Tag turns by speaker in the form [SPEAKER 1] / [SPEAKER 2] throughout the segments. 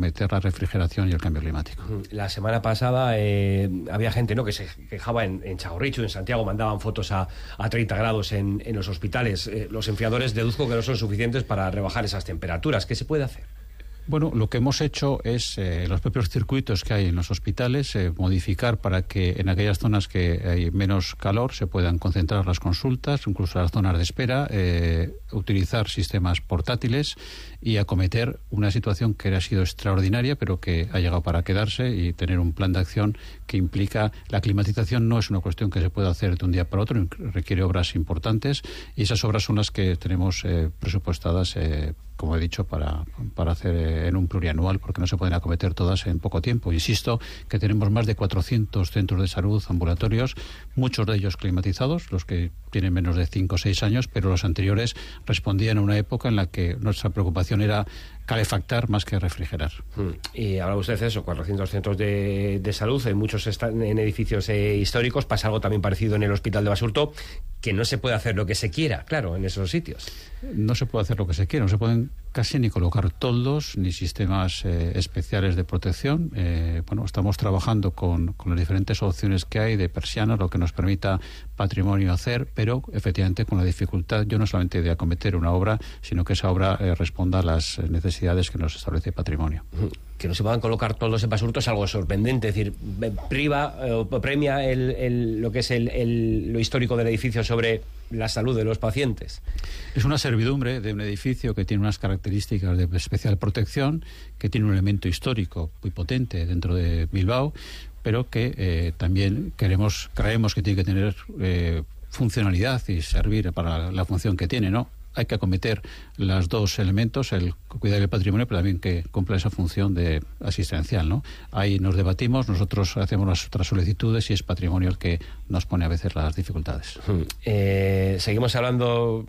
[SPEAKER 1] acometer la refrigeración y el cambio climático.
[SPEAKER 2] La semana pasada había gente, ¿no?, que se quejaba en Chagorrichu, en Santiago, mandaban fotos a 30 grados en los hospitales. Los enfriadores deduzco que no son suficientes para rebajar esas temperaturas. ¿Qué se puede hacer?
[SPEAKER 1] Bueno, lo que hemos hecho es los propios circuitos que hay en los hospitales modificar para que en aquellas zonas que hay menos calor se puedan concentrar las consultas, incluso las zonas de espera, utilizar sistemas portátiles y acometer una situación que ha sido extraordinaria pero que ha llegado para quedarse, y tener un plan de acción que implica la climatización. No es una cuestión que se pueda hacer de un día para otro, requiere obras importantes, y esas obras son las que tenemos presupuestadas, como he dicho, para hacer en un plurianual, porque no se pueden acometer todas en poco tiempo. Insisto que tenemos más de 400 centros de salud ambulatorios, muchos de ellos climatizados, los que tienen menos de 5 o 6 años, pero los anteriores respondían a una época en la que nuestra preocupación era calefactar más que refrigerar.
[SPEAKER 2] Y habla usted de eso, 400 centros de salud, muchos están en edificios históricos. Pasa algo también parecido en el Hospital de Basurto, que no se puede hacer lo que se quiera, claro, en esos sitios.
[SPEAKER 1] No se puede hacer lo que se quiera, no se pueden casi ni colocar toldos ni sistemas especiales de protección. Bueno, estamos trabajando con las diferentes opciones que hay de persianas, lo que nos permita patrimonio hacer, pero efectivamente con la dificultad, yo no solamente de acometer una obra, sino que esa obra responda a las necesidades que nos establece patrimonio.
[SPEAKER 2] Que no se puedan colocar toldos en Basurto es algo sorprendente, es decir, premia lo que es lo histórico del edificio sobre la salud de los pacientes.
[SPEAKER 1] Es una servidumbre de un edificio que tiene unas características de especial protección, que tiene un elemento histórico muy potente dentro de Bilbao, pero que también creemos que tiene que tener funcionalidad y servir para la función que tiene, ¿no? Hay que acometer los dos elementos, el cuidar del patrimonio, pero también que cumpla esa función de asistencial, ¿no? Ahí nos debatimos, nosotros hacemos las otras solicitudes y es patrimonio el que nos pone a veces las dificultades.
[SPEAKER 2] Seguimos hablando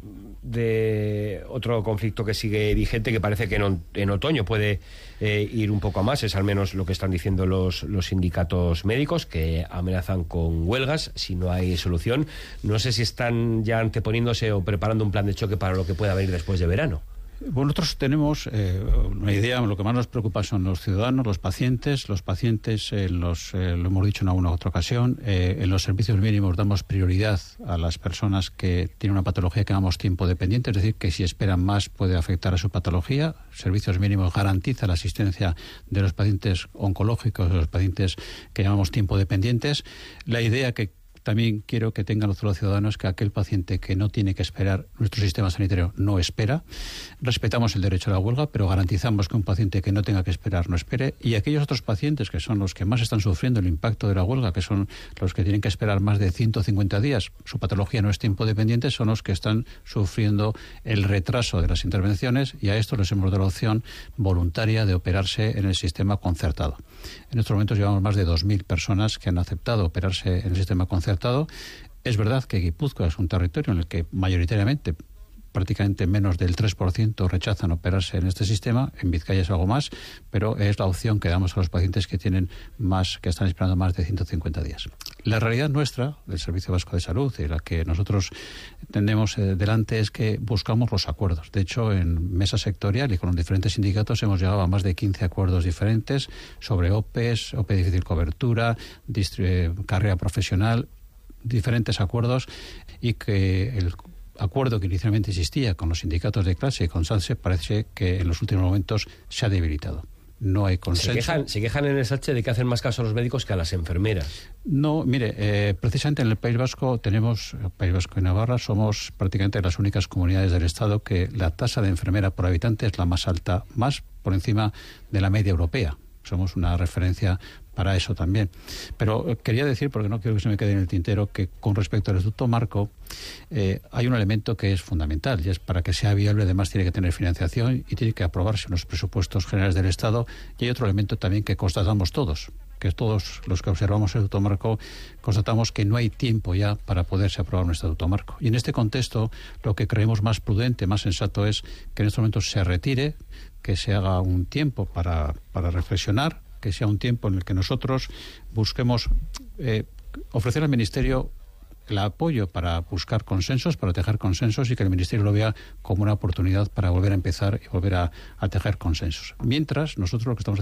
[SPEAKER 2] de otro conflicto que sigue vigente, que parece que en otoño puede ir un poco a más, es al menos lo que están diciendo los sindicatos médicos, que amenazan con huelgas si no hay solución. No sé si están ya anteponiéndose o preparando un plan de choque para lo que pueda venir después de verano.
[SPEAKER 1] Bueno, nosotros tenemos una idea. Lo que más nos preocupa son los ciudadanos, los pacientes. Los pacientes, lo hemos dicho en alguna otra ocasión, en los servicios mínimos damos prioridad a las personas que tienen una patología que llamamos tiempo dependiente, es decir, que si esperan más puede afectar a su patología. Servicios mínimos garantiza la asistencia de los pacientes oncológicos, de los pacientes que llamamos tiempo dependientes. La idea que también quiero que tengan los ciudadanos, que aquel paciente que no tiene que esperar, nuestro sistema sanitario no espera. Respetamos el derecho a la huelga, pero garantizamos que un paciente que no tenga que esperar no espere. Y aquellos otros pacientes que son los que más están sufriendo el impacto de la huelga, que son los que tienen que esperar más de 150 días, su patología no es tiempo dependiente, son los que están sufriendo el retraso de las intervenciones, y a esto les hemos dado la opción voluntaria de operarse en el sistema concertado. En estos momentos llevamos más de 2.000 personas que han aceptado operarse en el sistema concertado. Es verdad que Guipúzcoa es un territorio en el que mayoritariamente, prácticamente menos del 3% rechazan operarse en este sistema. En Vizcaya es algo más, pero es la opción que damos a los pacientes que tienen que están esperando más de 150 días. La realidad nuestra, del Servicio Vasco de Salud, y la que nosotros tenemos delante, es que buscamos los acuerdos. De hecho, en mesa sectorial y con los diferentes sindicatos hemos llegado a más de 15 acuerdos diferentes sobre OPEs, OPE de difícil cobertura, carrera profesional, diferentes acuerdos, y que el acuerdo que inicialmente existía con los sindicatos de clase y con SATSE parece que en los últimos momentos se ha debilitado. No hay consenso.
[SPEAKER 2] Se quejan en el SATSE de que hacen más caso a los médicos que a las enfermeras.
[SPEAKER 1] No, mire, precisamente en el País Vasco País Vasco y Navarra, somos prácticamente las únicas comunidades del Estado que la tasa de enfermera por habitante es la más alta, más por encima de la media europea. Somos una referencia para eso también. Pero quería decir, porque no quiero que se me quede en el tintero, que con respecto al Estatuto Marco hay un elemento que es fundamental, y es para que sea viable además tiene que tener financiación y tiene que aprobarse en los presupuestos generales del Estado. Y hay otro elemento también que constatamos todos, que todos los que observamos el Estatuto Marco constatamos que no hay tiempo ya para poderse aprobar un Estatuto Marco. Y en este contexto lo que creemos más prudente, más sensato es que en estos momentos se retire, que se haga un tiempo para reflexionar, que sea un tiempo en el que nosotros busquemos ofrecer al Ministerio el apoyo para buscar consensos, para tejer consensos, y que el Ministerio lo vea como una oportunidad para volver a empezar y volver a tejer consensos. Mientras, nosotros lo que estamos